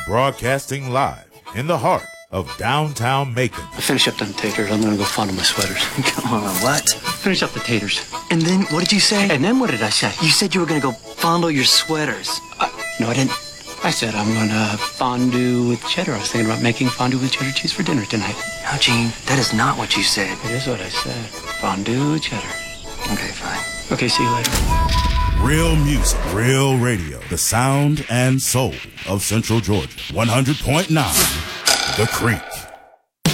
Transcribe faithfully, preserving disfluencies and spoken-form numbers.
Broadcasting live in the heart of downtown Macon. I finish up them taters. I'm gonna go fondle my sweaters. Come on, what? Finish up the taters. And then, what did you say? And then what did I say? You said you were gonna go fondle your sweaters. Uh, no, I didn't. I said I'm gonna fondue with cheddar. I was thinking about making fondue with cheddar cheese for dinner tonight. No, Gene, that is not what you said. It is what I said. Fondue with cheddar. Okay, fine. Okay, see you later. Real music, real radio. The sound and soul of Central Georgia. one hundred point nine The Creek.